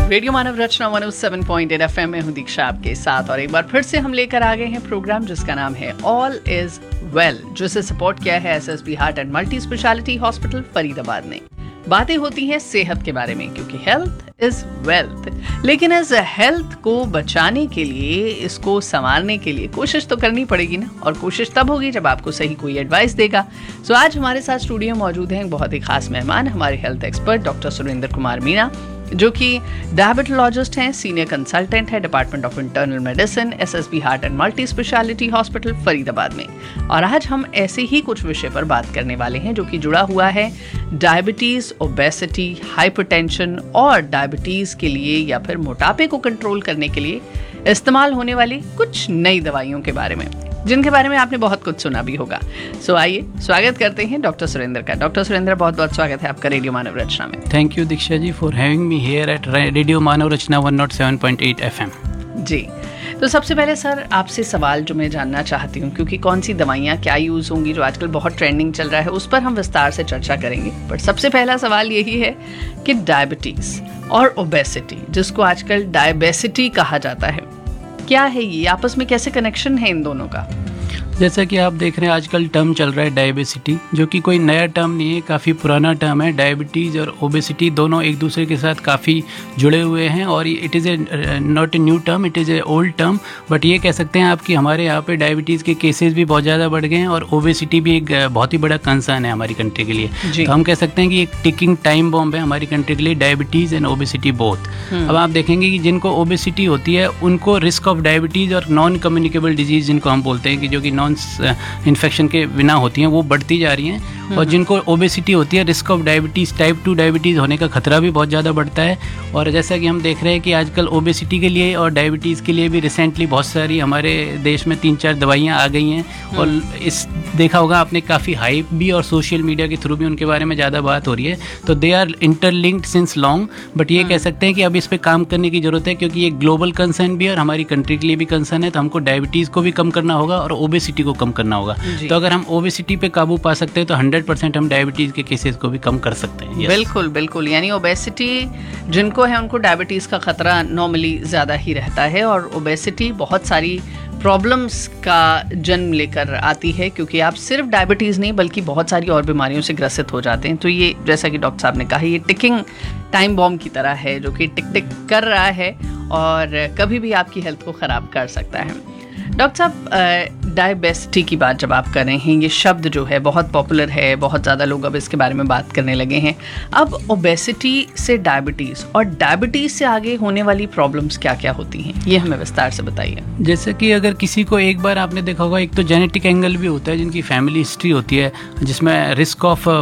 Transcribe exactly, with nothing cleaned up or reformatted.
Radio मानव रचना एक सौ सात पॉइंट आठ एफ एम में हूँ दीक्षा आपके साथ, और एक बार फिर से हम लेकर आ गए हैं प्रोग्राम जिसका नाम है ऑल इज वेल, जिसे सपोर्ट किया है S S B heart and multi speciality hospital Faridabad ने। बातें होती हैं सेहत के बारे में, क्योंकि हेल्थ इज वेल्थ, लेकिन इस हेल्थ को बचाने के लिए, इसको संवारने के लिए कोशिश तो करनी पड़ेगी ना, और कोशिश तब होगी जब आपको सही कोई एडवाइस देगा। सो आज हमारे साथ स्टूडियो में मौजूद हैं बहुत ही खास मेहमान, हमारे health expert doctor Surendra Kumar Meena, जो कि डायबिटोलॉजिस्ट हैं, सीनियर कंसल्टेंट है department of internal medicine, S S B heart and multi speciality hospital Faridabad में। और आज हम ऐसे ही कुछ विषय पर बात करने वाले हैं जो कि जुड़ा हुआ है डायबिटीज़, ओबेसिटी, हाइपरटेंशन और डायबिटीज़ के लिए या फिर मोटापे को कंट्रोल करने के लिए इस्तेमाल होने वाली कुछ नई दवाइयों के बारे में, जिनके बारे में आपने बहुत कुछ सुना भी होगा। सो आइए स्वागत करते हैं डॉक्टर सुरेंद्र का। डॉक्टर सुरेंद्र, बहुत बहुत स्वागत है आपका रेडियो मानव रचना में। Thank you Diksha ji for having me here at radio मानव रचना एक सौ सात पॉइंट आठ एफएम। जी, तो सबसे पहले सर आपसे सवाल जो मैं जानना चाहती हूँ, क्योंकि कौन सी दवाइयाँ क्या यूज़ होंगी जो आजकल बहुत ट्रेंडिंग चल रहा है, उस पर हम विस्तार से चर्चा करेंगे। बट सबसे पहला सवाल यही है कि डायबिटीज़ और ओबेसिटी, जिसको आजकल डायबेसिटी कहा जाता है, क्या है ये, आपस में कैसे कनेक्शन है इन दोनों का? जैसा कि आप देख रहे हैं आजकल टर्म चल रहा है डायबिसिटी, जो कि कोई नया टर्म नहीं है, काफ़ी पुराना टर्म है। डायबिटीज़ और ओबेसिटी दोनों एक दूसरे के साथ काफ़ी जुड़े हुए हैं, और it is a not a new term, it is a old term. But ये कह सकते हैं आप कि हमारे यहाँ पे डायबिटीज़ के केसेस भी बहुत ज़्यादा बढ़ गए हैं, और ओबेसिटी भी एक बहुत ही बड़ा कंसर्न है हमारी कंट्री के लिए। तो हम कह सकते हैं कि एक टिकिंग टाइम बॉम्ब है हमारी कंट्री के लिए, डायबिटीज़ एंड ओबेसिटी बोथ। अब आप देखेंगे कि जिनको ओबेसिटी होती है उनको रिस्क ऑफ डायबिटीज़ और नॉन कम्युनिकेबल डिजीज़ जिनको हम बोलते हैं, कि जो कि नॉन इन्फेक्शन के बिना होती हैं, वो बढ़ती जा रही हैं। और जिनको ओबेसिटी होती है, risk of diabetes, type two diabetes होने का खतरा भी बहुत ज़्यादा बढ़ता है। और जैसा कि हम देख रहे हैं कि आजकल ओबेसिटी के लिए और डायबिटीज़ के लिए भी रिसेंटली बहुत सारी हमारे देश में तीन चार दवाइयाँ आ गई हैं, और इस देखा होगा आपने काफ़ी हाइप भी और सोशल मीडिया के थ्रू भी उनके बारे में ज़्यादा बात हो रही है। तो they are interlinked since long, but ये कह सकते हैं कि अब इस पर काम करने की ज़रूरत है, क्योंकि ये ग्लोबल कंसर्न भी है और हमारी कंट्री के लिए भी कंसर्न है। तो हमको डायबिटीज़ को भी कम करना होगा और ओबेसिटी को कम करना होगा। तो अगर हम ओबेसिटी पे काबू पा सकते हैं तो हंड्रेड परसेंट हम डायबिटीज़ के केसेस को भी कम कर सकते हैं। yes. बिल्कुल बिल्कुल, यानी ओबेसिटी जिनको है उनको डायबिटीज़ का खतरा नॉर्मली ज़्यादा ही रहता है, और ओबेसिटी बहुत सारी प्रॉब्लम्स का जन्म लेकर आती है, क्योंकि आप सिर्फ डायबिटीज़ नहीं बल्कि बहुत सारी और बीमारियों से ग्रसित हो जाते हैं। तो ये जैसा कि डॉक्टर साहब ने कहा, ये टिकिंग टाइम बॉम्ब की तरह है, जो कि टिक टिक कर रहा है और कभी भी आपकी हेल्थ को ख़राब कर सकता है। डॉक्टर साहब, डायबिसिटी की बात जब आप कर रहे हैं, ये शब्द जो है बहुत पॉपुलर है, बहुत ज़्यादा लोग अब इसके बारे में बात करने लगे हैं। अब ओबेसिटी से डायबिटीज़ और डायबिटीज़ से आगे होने वाली प्रॉब्लम्स क्या क्या होती हैं, ये हमें विस्तार से बताइए। जैसे कि अगर किसी को, एक बार आपने देखा होगा, एक तो जेनेटिक एंगल भी होता है, जिनकी फैमिली हिस्ट्री होती है, जिसमें रिस्क ऑफ